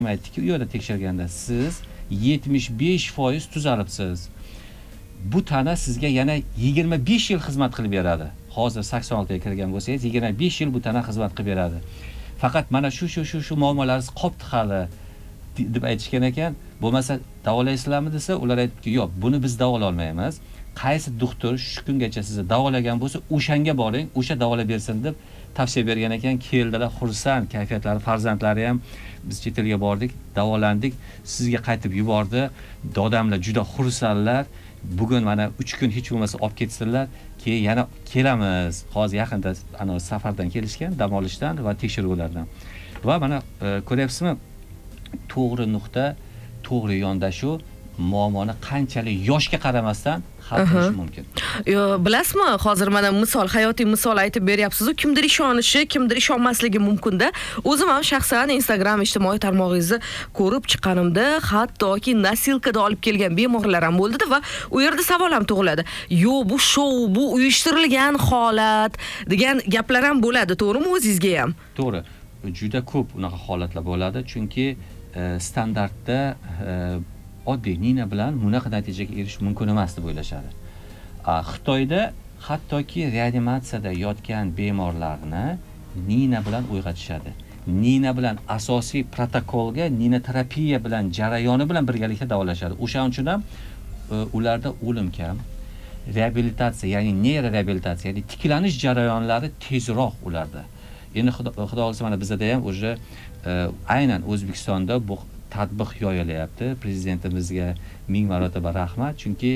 aytdiki, u yerda tekshirganda siz 75% tuzalibsiz. Bu tana sizga yana 25 yil xizmat qilib beradi. Hozir 86 ga kirgan bo'lsangiz, 25 yil bu tana xizmat qilib beradi. Faqat mana shu muammolaringiz qopti hali deb aytishgan ekan. Bo'lmasa davolaysizlarmi desa, ular aytdiki, yo'q, buni biz davolay olmaymiz. Qaysi doktor shu kungacha sizni davolagan bo'lsa, o'shanga boring, o'sha davolab bersin deb tavsiya bergan ekan. Keldilar, xursand, kayfiyatlari, farzandlari ham biz chet elga bordik, davolandik, sizga qaytib yubordi. Odamlar juda xursandlar. Bugun mana 3 kun hech bo'lmasa olib ketsinlar, keyin yana kelamiz. Hozir yaqinda ana safardan kelishgan, dam olishdan va tekshiruvlardan. Va mana ko'ryapsizmi? To'g'ri nuqta, to'g'ri yondashuv muammoni qanchalik yoshga qaramasdan hal qilish mumkin. Yo, bilasizmi, hozir mana misol, hayotiy misol aytib beryapsiz-ku, kimdir ishonishi, kimdir ishonmasligi mumkin-da. O'zim ham shaxsan Instagram ijtimoiy tarmog'ingizni ko'rib chiqqanimda, hattoki nasilkada olib kelgan bemorlar ham bo'ldi-da va u yerda savol ham tug'iladi. Yo, bu shou, bu uyushtirilgan holat degan gaplar ham bo'ladi, to'g'rimi o'zingizga ham? To'g'ri. Juda ko'p unaqa holatlar bo'ladi, chunki standartda oddiy nina bilan bunaqa natijaga erishish mumkin emas deb o'ylashadi. Xitoyda hattoki reanimatsiyada yotgan bemorlarni nina bilan uyg'otishadi. Nina bilan asosiy protokolga nina terapiya bilan jarayoni bilan birgalikda davolashadi. O'shaning uchun ham ularda o'lim kam, reabilitatsiya, ya'ni neyroreabilitatsiya, ya'ni tiklanish jarayonlari tezroq ularda. Endi xudo xolisa mana bizda ham o'sha aynan O'zbekistonda bu tadbiq yoyilyapti. Prezidentimizga ming marotaba rahmat, chunki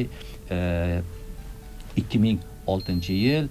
2006-yil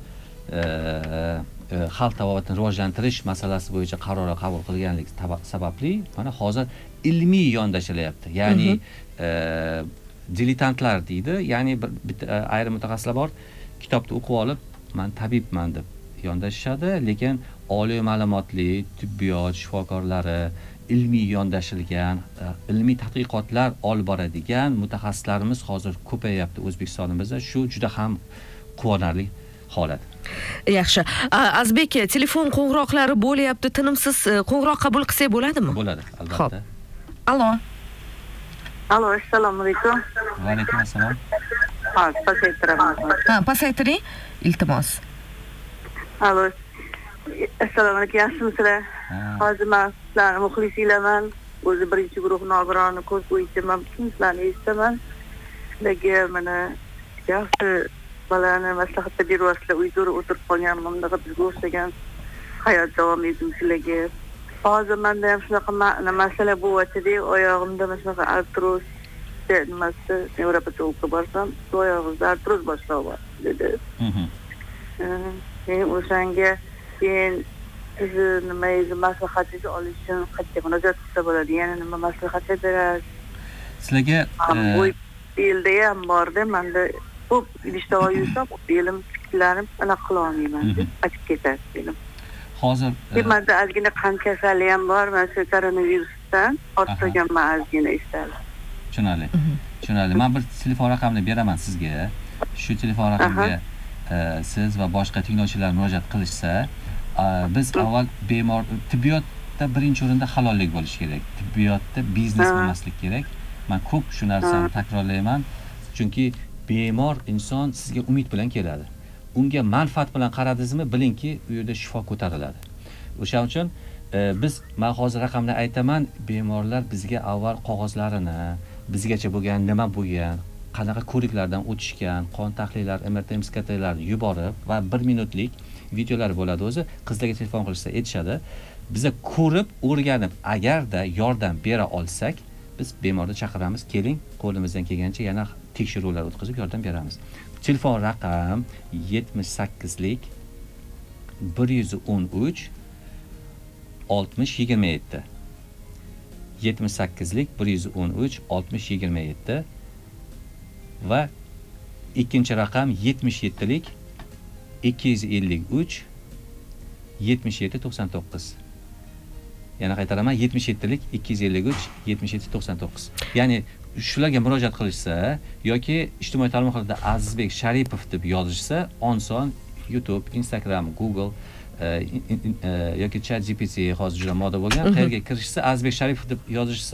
xalq tabobatini rivojlantirish masalasi bo'yicha qaror qabul qilganlik sababli mana hozir ilmiy yondashilyapti. Ya'ni diletantlar deydi, ya'ni ayrim mutaxassislar bor, kitobni o'qib olib, men tabibman deb yondashishadi, lekin oliy ma'lumotli tibbiyot shifokorlari, ilmiy yondashilgan, ilmiy tadqiqotlar olib boradigan mutaxassislarimiz hozir ko'payapti O'zbekistonimizda. Shu juda ham quvonarli holat. Yaxshi. Azbek, telefon qo'ng'iroqlari bo'lyapti, tinimsiz qo'ng'iroq qabul qilsak bo'ladimi? Bo'ladi, albatta. Allo. Allo, assalomu alaykum. Va alaykum assalom. Pasaytiraman. Pasaytiring, iltimos. Allo. Assalomu alaykum, yaxshimisizlar? Hozir men sizlarni muxlisinglarman. O'zi birinchi guruh nogironi ko'z bo'yichaman, butun sizlarni eshitaman. Sizlarga mana yaxshi balani maslahatda beryapsizlar, uyda o'tirib qolganimda bizga o'xshagan hayot davom etishlarga. Hozir menda ham shunaqa masala bo'lyapti-da, oyog'imda shunaqa artroz nimasi, nevropatologga borsam, oyog'imda artroz boshlab dedi. Men o'shanga keyin sizni nimangizni maslahatingizni olish uchun qayerga murojaat qilsa bo'ladi? Yana nima maslahat berasiz? Sizlarga belda ham bor-da, menda ko'p idishda yursam, belim tiklanib, anaqa qila olmayman deb achib ketadi belim. Hozir menda ozgina qon kasali ham bor, mana shu koronavirusdan orttirganman ozgina istalib. Tushunarli. Men bir telefon raqamini beraman sizga. Shu telefon raqamga siz va boshqa tinglovchilar murojaat qilishsa, biz avval bemor tibbiyotda birinchi o'rinda halollik bo'lishi kerak. Tibbiyotda biznes bo'lmaslik kerak. Men ko'p shu narsani takrorlayman, chunki bemor inson sizga umid bilan keladi. Unga manfaat bilan qaradingizmi, bilingki, u yerda shifo ko'tariladi. O'shaning uchun men hozir raqamni aytaman, bemorlar bizga avval qog'ozlarini, bizgacha bo'lgan nima bo'lgan, qanaqa ko'riklardan o'tishgan, qon tahlillari, MRT, MSKTlarni yuborib va 1 minutlik videolar bo'ladi o'zi, qizlarga telefon qilishsa aytishadi. Biza ko'rib, o'rganib, agarda yordam bera olsak, biz bemorni chaqiramiz, keling, qo'limizdan kelgancha yana tekshiruvlar o'tkazib yordam beramiz. Telefon raqam 78lik 113 60 27. 78lik 113 60 27 va ikkinchi raqam 77lik 253 77 99. Yana qaytaraman, 77lik 253 77 99. Ya'ni shularga murojaat qilishsa yoki ijtimoiy tarmoqlarda Azizbek Sharipov deb yozishsa, oson YouTube, Instagram, Google yoki ChatGPT hozir juda moda bo'lgan. Qayerga kirishsa Azizbek Sharipov deb yozishsa